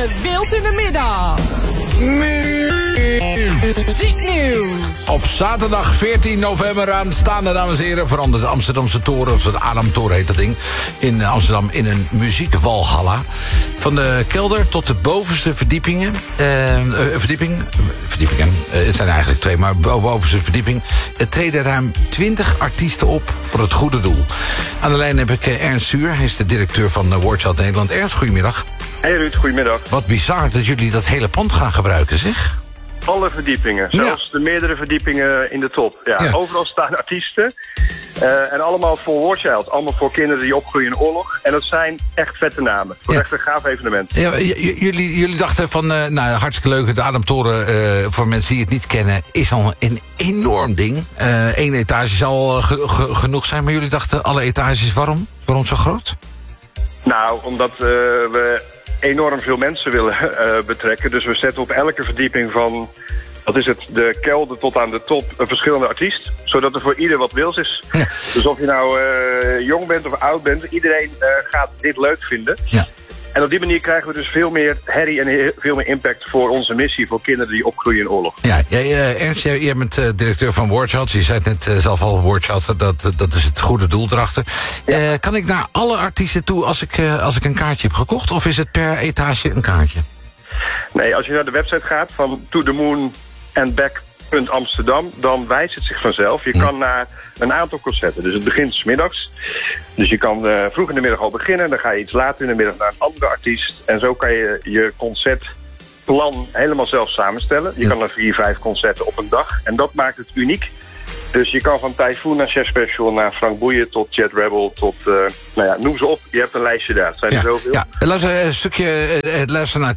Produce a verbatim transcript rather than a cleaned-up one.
Wild in de Middag. Muzieknieuws. Op zaterdag veertien november aanstaande, dames en heren, verandert de Amsterdamse toren, of de Adamtoren heet dat ding, in Amsterdam in een muziekwalhalla. Van de kelder tot de bovenste verdiepingen, eh, uh, verdieping, verdiepingen, uh, het zijn eigenlijk twee, maar bovenste verdieping, er treden ruim twintig artiesten op voor het goede doel. Aan de lijn heb ik uh, Ernst Zuur, hij is de directeur van uh, War Child Nederland. Ernst, goedemiddag. Hey Ruud, goedemiddag. Wat bizar dat jullie dat hele pand gaan gebruiken, zeg. Alle verdiepingen, zelfs ja. de meerdere verdiepingen in de top. Ja, ja. Overal staan artiesten. Uh, en allemaal voor War Child. Allemaal voor kinderen die opgroeien in oorlog. En dat zijn echt vette namen. Voor ja. echt een gaaf evenement. Ja, j- j- jullie, jullie dachten van, uh, nou hartstikke leuk. De Adamtoren, uh, voor mensen die het niet kennen, is al een enorm ding. Uh, Eén etage zal ge- ge- genoeg zijn. Maar jullie dachten alle etages, waarom? Waarom zo groot? Nou, omdat uh, we enorm veel mensen willen uh, betrekken. Dus we zetten op elke verdieping van, wat is het, de kelder tot aan de top een verschillende artiest. Zodat er voor ieder wat wils is. Ja. Dus of je nou uh, jong bent of oud bent, iedereen uh, gaat dit leuk vinden. Ja. En op die manier krijgen we dus veel meer herrie en veel meer impact voor onze missie, voor kinderen die opgroeien in oorlog. Ja, jij, uh, Ernst, jij, jij bent uh, directeur van War Child. Je zei het net uh, zelf al, War Child, dat, dat is het goede doel erachter. Ja. Uh, kan ik naar alle artiesten toe als ik, uh, als ik een kaartje heb gekocht? Of is het per etage een kaartje? Nee, als je naar de website gaat van To The Moon and Back Amsterdam, dan wijst het zich vanzelf. Je hm. kan naar een aantal concerten. Dus het begint 's middags. Dus je kan uh, vroeg in de middag al beginnen. Dan ga je iets later in de middag naar een andere artiest. En zo kan je je concertplan helemaal zelf samenstellen. Je hm. kan naar vier, vijf concerten op een dag. En dat maakt het uniek. Dus je kan van Typhoon naar Chef Special, naar Frank Boeien tot Jet Rebel, tot, uh, nou ja, noem ze op. Je hebt een lijstje daar. Het zijn ja, er zoveel. Ja, laten we een stukje uh, luisteren naar